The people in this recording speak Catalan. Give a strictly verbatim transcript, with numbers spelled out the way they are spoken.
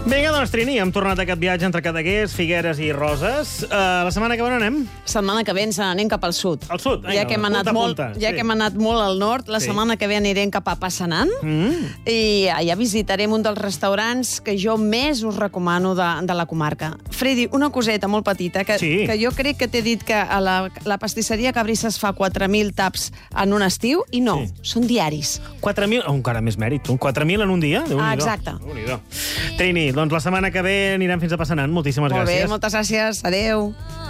Vinga, doncs, Trini, hem tornat a aquest viatge entre Cadaqués, Figueres i Roses. Uh, la setmana que ve on anem? Setmana que ve ens anem cap al sud. Al sud? Ja que hem anat, punta, molt, punta, ja sí. que hem anat molt al nord, la Sí. setmana que ve anirem cap a Passanant Mm. i allà visitarem un dels restaurants que jo més us recomano de, de la comarca. Freddy, una coseta molt petita, que, Sí. que jo crec que t'he dit que a la, la pastisseria Cabrisses fa quatre mil taps en un estiu, i no, Sí. són diaris. quatre mil, oh, encara més mèrit, tu. quatre mil en un dia? Ah, exacte. Déu-n'hi-do. Trini, doncs la setmana que ve anirem fins a Passanant. Moltíssimes Molt gràcies. bé, moltes gràcies. Adéu.